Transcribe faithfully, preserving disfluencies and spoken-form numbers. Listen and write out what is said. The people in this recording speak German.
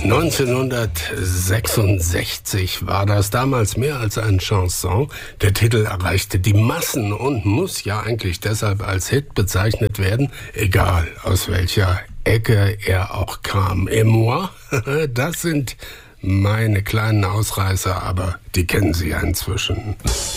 neunzehnhundertsechsundsechzig war das, damals mehr als ein Chanson. Der Titel erreichte die Massen und muss ja eigentlich deshalb als Hit bezeichnet werden, egal aus welcher Ecke er auch kam. Et moi, das sind meine kleinen Ausreißer, aber die kennen Sie ja inzwischen.